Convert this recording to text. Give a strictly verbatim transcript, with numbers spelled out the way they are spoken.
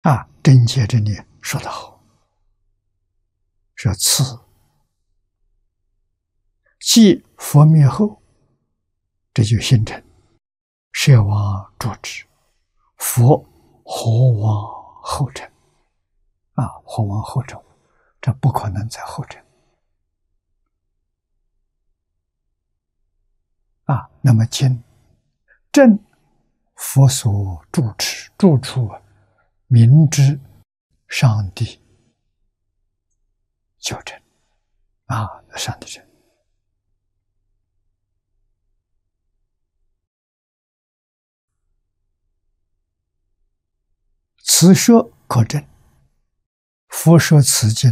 啊，真解这里说得好，说此继佛灭后，这就形成舍往主之，佛何往后尘？啊，何往后尘？这不可能在后尘。啊，那么今正佛所住持住处，明知上帝就真啊，上帝真。此说可证，佛说此经